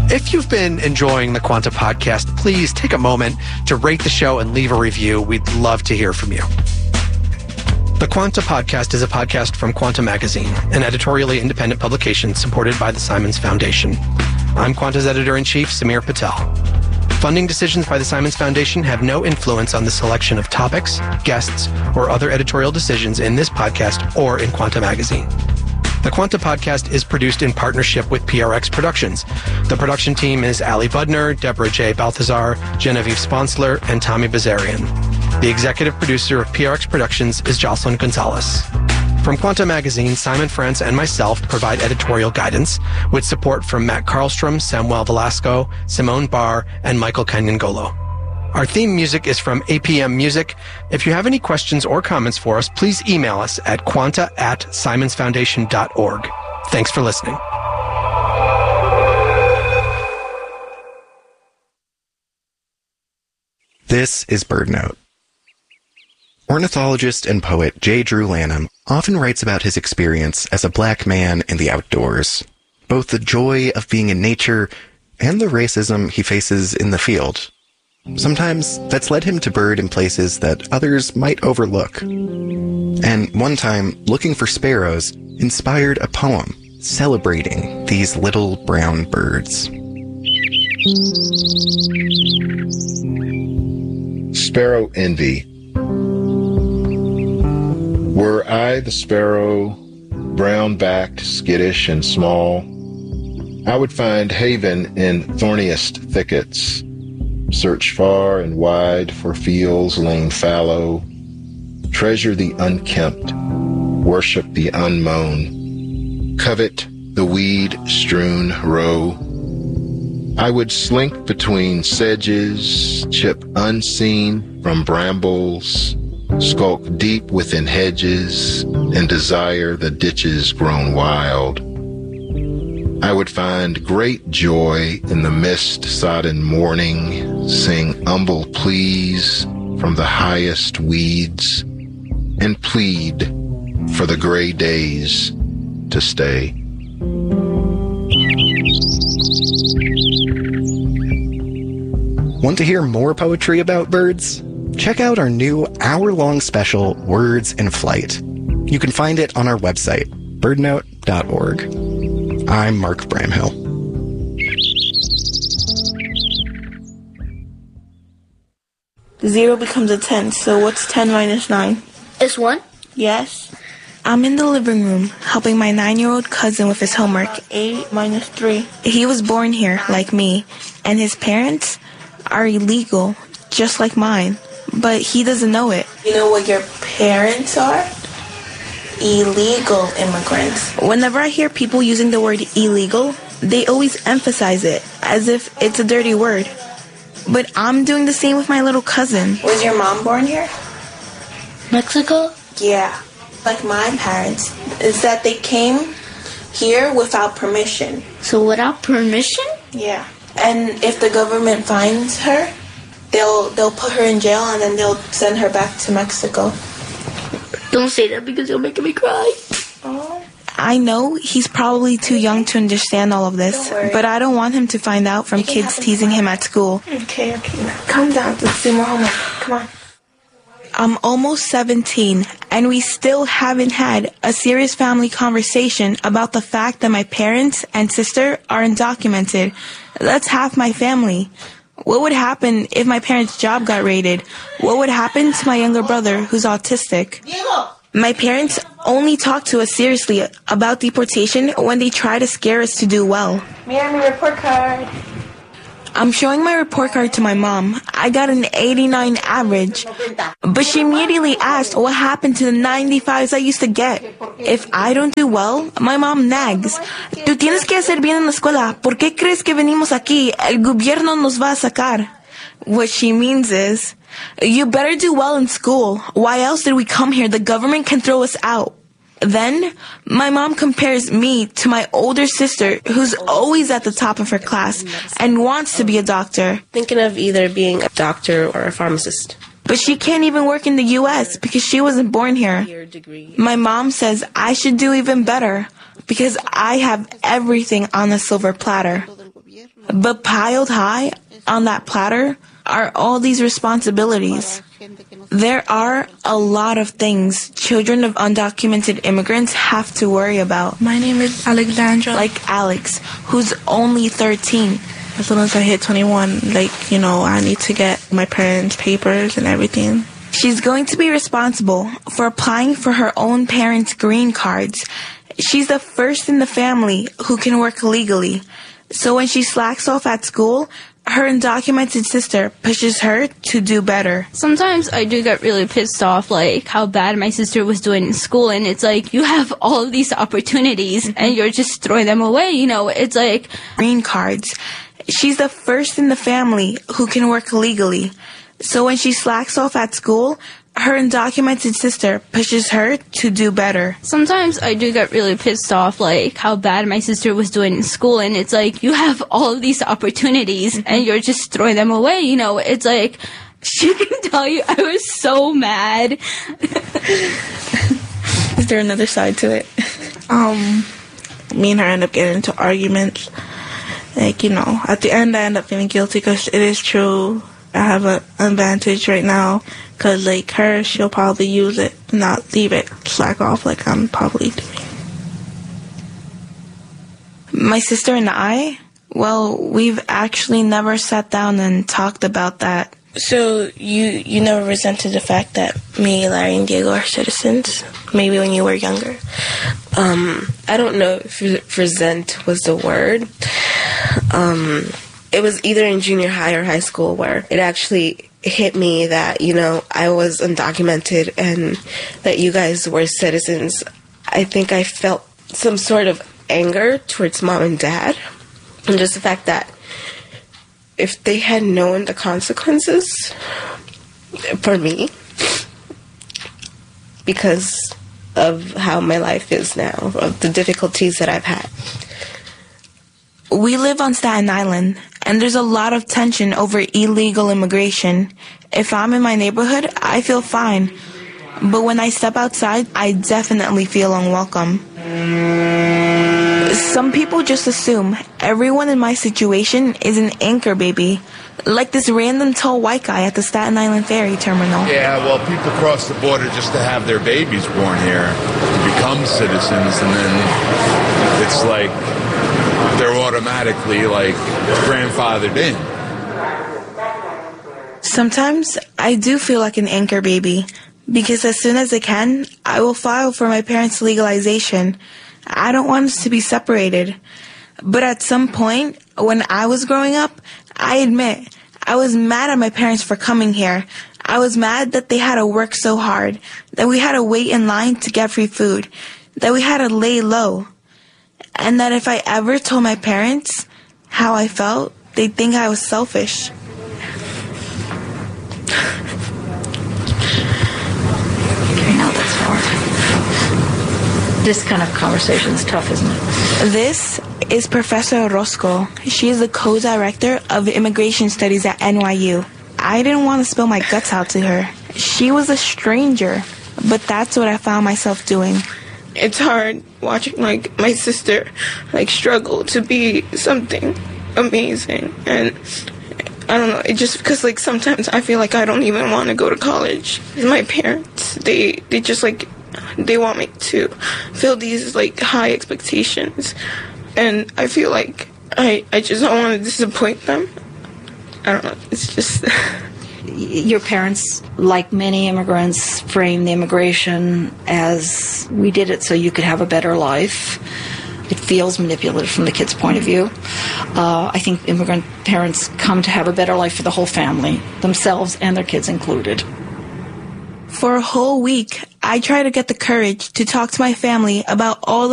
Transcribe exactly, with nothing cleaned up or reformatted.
If you've been enjoying the Quanta Podcast, please take a moment to rate the show and leave a review. We'd love to hear from you. The Quanta Podcast is a podcast from Quanta Magazine, an editorially independent publication supported by the Simons Foundation. I'm Quanta's editor-in-chief, Samir Patel. Funding decisions by the Simons Foundation have no influence on the selection of topics, guests, or other editorial decisions in this podcast or in Quanta Magazine. The Quanta Podcast is produced in partnership with P R X Productions. The production team is Ali Budner, Deborah J. Balthazar, Genevieve Sponsler, and Tommy Bazarian. The executive producer of P R X Productions is Jocelyn Gonzalez. From Quanta Magazine, Simon France and myself provide editorial guidance with support from Matt Karlstrom, Samuel Velasco, Simone Barr, and Michael Kanyangolo. Our theme music is from A P M Music. If you have any questions or comments for us, please email us at quanta at simonsfoundation dot org. Thanks for listening. This is BirdNote. Ornithologist and poet J. Drew Lanham often writes about his experience as a black man in the outdoors, both the joy of being in nature and the racism he faces in the field. Sometimes that's led him to bird in places that others might overlook. And one time, looking for sparrows inspired a poem celebrating these little brown birds. Sparrow Envy. Were I the sparrow, brown-backed, skittish, and small, I would find haven in thorniest thickets, search far and wide for fields lain fallow, treasure the unkempt, worship the unmown, covet the weed-strewn row. I would slink between sedges, chip unseen from brambles, skulk deep within hedges, and desire the ditches grown wild. I would find great joy in the mist-sodden morning, sing humble pleas from the highest weeds, and plead for the gray days to stay. Want to hear more poetry about birds? Check out our new hour-long special, Words in Flight. You can find it on our website, bird note dot org. I'm Mark Bramhill. Zero becomes a ten, so what's ten minus nine? It's one? Yes. I'm in the living room, helping my nine-year-old cousin with his homework. Eight minus three. He was born here, like me, and his parents are illegal, just like mine. But he doesn't know it. You know what your parents are? Illegal immigrants. Whenever I hear people using the word illegal, they always emphasize it, as if it's a dirty word. But I'm doing the same with my little cousin. Was your mom born here? Mexico? Yeah. Like my parents, is that they came here without permission. So without permission? Yeah. And if the government finds her, they'll they'll put her in jail and then they'll send her back to Mexico. Don't say that because you'll make me cry. Oh. I know he's probably too young to understand all of this, but I don't want him to find out from kids teasing him at school. Okay, okay, now calm down. Let's do more homework. Come on. I'm almost seventeen, and we still haven't had a serious family conversation about the fact that my parents and sister are undocumented. That's half my family. What would happen if my parents' job got raided? What would happen to my younger brother, who's autistic? My parents only talk to us seriously about deportation when they try to scare us to do well. Mira, mi report card. I'm showing my report card to my mom. I got an eighty-nine average. But she immediately asked what happened to the ninety-fives I used to get. If I don't do well, my mom nags. Tú tienes que hacer bien en la escuela. ¿Por qué crees que venimos aquí? El gobierno nos va a sacar. What she means is, you better do well in school. Why else did we come here? The government can throw us out. Then, my mom compares me to my older sister, who's always at the top of her class and wants to be a doctor. Thinking of either being a doctor or a pharmacist. But she can't even work in the U S because she wasn't born here. My mom says I should do even better because I have everything on a silver platter. But piled high on that platter are all these responsibilities. There are a lot of things children of undocumented immigrants have to worry about. My name is Alexandra. Like Alex, who's only thirteen. As soon as I hit twenty-one, like, you know, I need to get my parents' papers and everything. She's going to be responsible for applying for her own parents' green cards. She's the first in the family who can work legally. So when she slacks off at school, her undocumented sister pushes her to do better. Sometimes I do get really pissed off, like, how bad my sister was doing in school, and it's like, you have all of these opportunities, mm-hmm. and you're just throwing them away, you know, it's like... Green cards. She's the first in the family who can work legally. So when she slacks off at school, her undocumented sister pushes her to do better. Sometimes I do get really pissed off, like, how bad my sister was doing in school, and it's like, you have all of these opportunities, mm-hmm. and you're just throwing them away, you know, it's like, she can tell you I was so mad. Is there another side to it? Um, me and her end up getting into arguments. Like, you know, at the end I end up feeling guilty because it is true. I have an advantage right now because, like, her, she'll probably use it, not leave it slack off like I'm probably doing. My sister and I, well, we've actually never sat down and talked about that. So you you never resented the fact that me, Larry, and Diego are citizens? Maybe when you were younger. Um, I don't know if resent was the word. Um, it was either in junior high or high school where it actually hit me that, you know, I was undocumented and that you guys were citizens. I think I felt some sort of anger towards mom and dad. And just the fact that if they had known the consequences for me because of how my life is now, of the difficulties that I've had. We live on Staten Island, and there's a lot of tension over illegal immigration. If I'm in my neighborhood, I feel fine. But when I step outside, I definitely feel unwelcome. Some people just assume everyone in my situation is an anchor baby, like this random tall white guy at the Staten Island ferry terminal. Yeah, well, people cross the border just to have their babies born here, to become citizens, and then it's like they're automatically, like, grandfathered in. Sometimes I do feel like an anchor baby, because as soon as I can, I will file for my parents' legalization. I don't want us to be separated. But at some point, when I was growing up, I admit, I was mad at my parents for coming here. I was mad that they had to work so hard, that we had to wait in line to get free food, that we had to lay low. And that if I ever told my parents how I felt, they'd think I was selfish. Okay, now that's hard. This kind of conversation is tough, isn't it? This is Professor Orozco. She is the co-director of immigration studies at N Y U. I didn't want to spill my guts out to her. She was a stranger, but that's what I found myself doing. It's hard watching, like, my sister, like, struggle to be something amazing. And I don't know, it just, because, like, sometimes I feel like I don't even want to go to college. My parents, they, they just, like, they want me to fill these, like, high expectations. And I feel like I, I just don't want to disappoint them. I don't know, it's just... Your parents, like many immigrants, frame the immigration as we did it so you could have a better life. It feels manipulative from the kid's point of view. Uh, I think immigrant parents come to have a better life for the whole family, themselves and their kids included. For a whole week, I tried to get the courage to talk to my family about all the